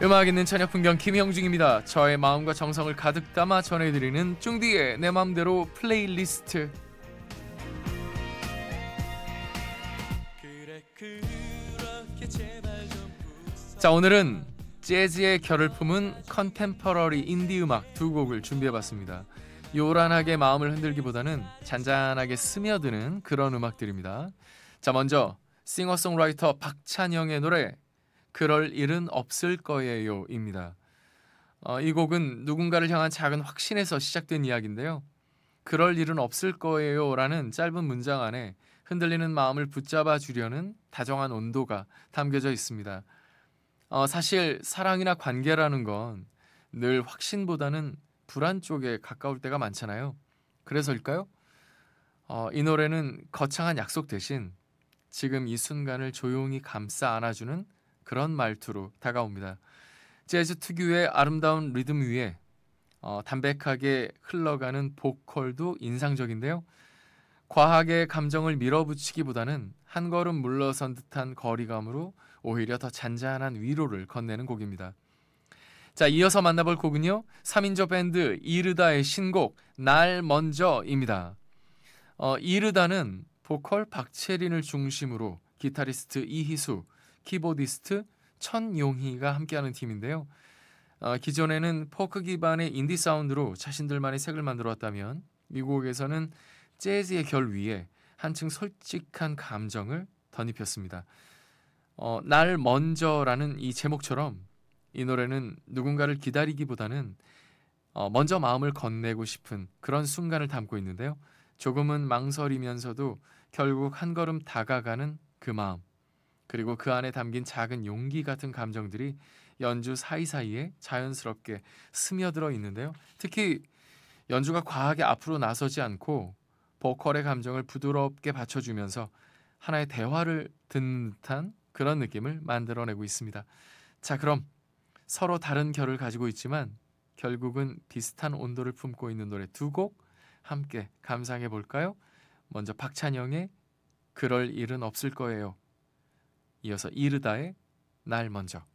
음악 있는 저녁 풍경 김형중입니다. 저의 마음과 정성을 가득 담아 전해드리는 쭝디의 내 맘대로 플레이리스트. 자, 오늘은 재즈의 결을 품은 컨템퍼러리 인디 음악 두 곡을 준비해봤습니다. 요란하게 마음을 흔들기보다는 잔잔하게 스며드는 그런 음악들입니다. 자, 먼저 싱어송라이터 박찬영의 노래 그럴 일은 없을 거예요입니다. 이 곡은 누군가를 향한 작은 확신에서 시작된 이야기인데요. 그럴 일은 없을 거예요라는 짧은 문장 안에 흔들리는 마음을 붙잡아 주려는 다정한 온도가 담겨져 있습니다. 사실 사랑이나 관계라는 건 늘 확신보다는 불안 쪽에 가까울 때가 많잖아요. 그래서일까요? 이 노래는 거창한 약속 대신 지금 이 순간을 조용히 감싸 안아주는 그런 말투로 다가옵니다. 재즈 특유의 아름다운 리듬 위에 담백하게 흘러가는 보컬도 인상적인데요. 과하게 감정을 밀어붙이기보다는 한 걸음 물러선 듯한 거리감으로 오히려 더 잔잔한 위로를 건네는 곡입니다. 자, 이어서 만나볼 곡은요. 3인조 밴드 이르다의 신곡 날 먼저입니다. 이르다는 보컬 박채린을 중심으로 기타리스트 이희수, 키보디스트 천용희가 함께하는 팀인데요. 기존에는 포크 기반의 인디 사운드로 자신들만의 색을 만들어왔다면 이 곡에서는 재즈의 결 위에 한층 솔직한 감정을 덧입혔습니다. 날 먼저라는 이 제목처럼 이 노래는 누군가를 기다리기보다는 먼저 마음을 건네고 싶은 그런 순간을 담고 있는데요. 조금은 망설이면서도 결국 한 걸음 다가가는 그 마음, 그리고 그 안에 담긴 작은 용기 같은 감정들이 연주 사이사이에 자연스럽게 스며들어 있는데요. 특히 연주가 과하게 앞으로 나서지 않고 보컬의 감정을 부드럽게 받쳐주면서 하나의 대화를 듣는 듯한 그런 느낌을 만들어내고 있습니다. 자, 그럼 서로 다른 결을 가지고 있지만 결국은 비슷한 온도를 품고 있는 노래 두 곡 함께 감상해 볼까요? 먼저 박찬영의 그럴 일은 없을 거예요. 이어서 이르다의 날 먼저.